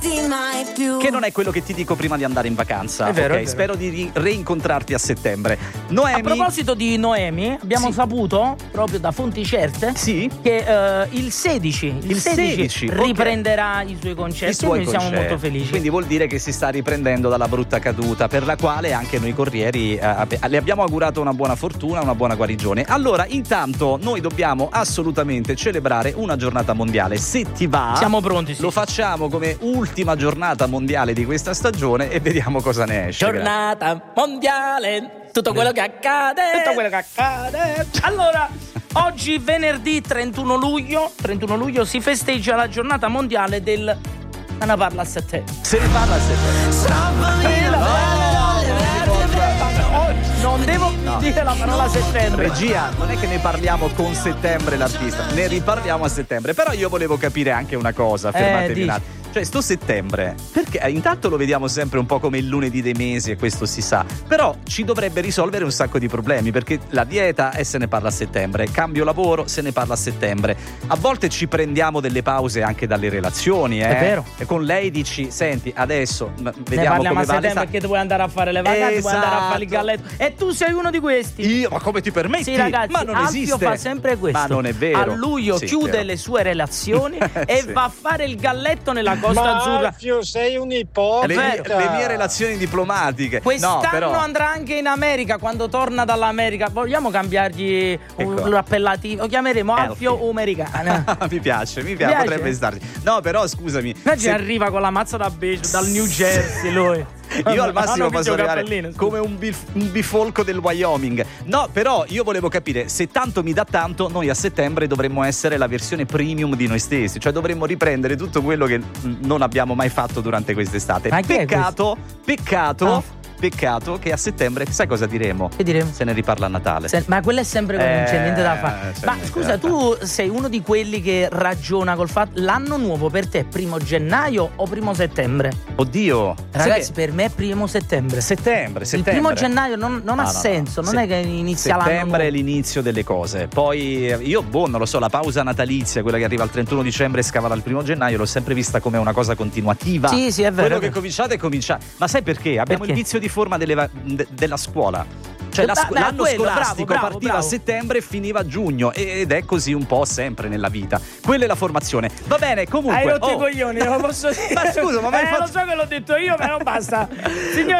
lasciarti mai più. Che non è quello che ti dico prima di andare in vacanza. È vero, ok? è vero. Spero di reincontrarti a settembre. Noemi. A proposito di Noemi, abbiamo Sì. saputo proprio da fonti certe Sì. che il 16 ok. riprenderà i suoi concerti e noi siamo molto felici. Quindi vuol dire che si sta riprendendo dalla brutta caduta, per la quale anche noi corrieri le abbiamo augurato una buona fortuna, una buona guarigione. Allora, intanto noi dobbiamo assolutamente celebrare una giornata mondiale. Se ti va, Siamo pronti, sì. lo facciamo come ultima giornata mondiale di questa stagione e vediamo cosa ne esce. Giornata mondiale, tutto quello che accade. Allora, oggi venerdì 31 luglio si festeggia la giornata mondiale del... Ma ne parla a settembre. Se ne parla a settembre. Non devo dire la parola settembre. Regia, non è che ne parliamo con settembre l'artista, ne riparliamo a settembre. Però io volevo capire anche una cosa, fermatevi dici. un attimo. Cioè, sto settembre, perché intanto lo vediamo sempre un po' come il lunedì dei mesi e questo si sa, però ci dovrebbe risolvere un sacco di problemi, perché la dieta se ne parla a settembre, cambio lavoro se ne parla a settembre, a volte ci prendiamo delle pause anche dalle relazioni, È vero. E con lei dici, senti, adesso Ne vediamo parliamo come a va settembre l'estate. perché tu vuoi andare a fare le vacanze, vuoi andare a fare il Esatto. galletto. E tu sei uno di questi. Io, ma come ti permetti? Sì, ragazzi, ma non Alfio esiste. fa sempre questo. Ma non è vero. A luglio Sì, chiude vero. le sue relazioni e Sì. va a fare il galletto nella Costa Ma Azzurra. Alfio, sei un ipocrita. Le mie relazioni diplomatiche. Quest'anno no, però... andrà anche in America quando torna dall'America. Vogliamo cambiargli l'appellativo? Lo chiameremo Alfio Alfio. Americana. mi piace, piace? potrebbe starci. No, però scusami. Oggi arriva con la mazza da beige dal New Jersey lui. Io al massimo Hanno posso vinto arrivare cappellino, scusa. come un bifolco del Wyoming. No, però io volevo capire, se tanto mi dà tanto, noi a settembre dovremmo essere la versione premium di noi stessi, cioè dovremmo riprendere tutto quello che non abbiamo mai fatto durante quest'estate. Ma che è Peccato che a settembre, sai cosa diremo? Che diremo? Se ne riparla a Natale. Ma quello è sempre così, non c'è niente da fare. c'è Ma niente scusa, da tu sei uno di quelli che ragiona col fatto l'anno nuovo per te è 1° gennaio o 1° settembre? Oddio, Ragazzi, per me è 1° settembre. settembre. Il 1° gennaio non ha senso, non è che inizia l'anno Settembre è nuovo. l'inizio delle cose. Poi io, non lo so, la pausa natalizia, quella che arriva il 31 dicembre e scava dal 1° gennaio, l'ho sempre vista come una cosa continuativa. Sì, è vero. Quello che cominciate è cominciare. Ma sai perché? Abbiamo Perché? il vizio di forma della scuola. Cioè l'anno quello, scolastico bravo, partiva bravo. a settembre e finiva a giugno, ed è così un po' sempre nella vita. Quella è la formazione. Va bene, comunque. Hai rotto i coglioni, non lo posso dire. Ma scusa, ma mi hai fatto... lo so che l'ho detto io, ma non basta. Signori